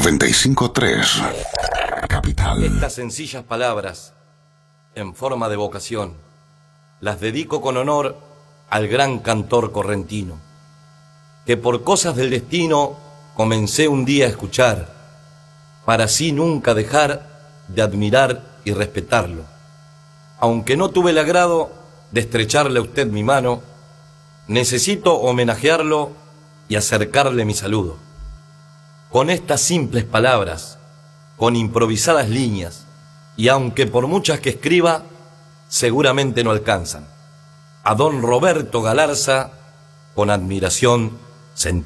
95.3 Capital. Estas sencillas palabras, en forma de vocación, las dedico con honor al gran cantor correntino, que por cosas del destino comencé un día a escuchar, para así nunca dejar de admirar y respetarlo. Aunque no tuve el agrado de estrecharle a usted mi mano, necesito homenajearlo y acercarle mi saludo. Con estas simples palabras, con improvisadas líneas, y aunque por muchas que escriba, seguramente no alcanzan, a don Roberto Galarza, con admiración, sentí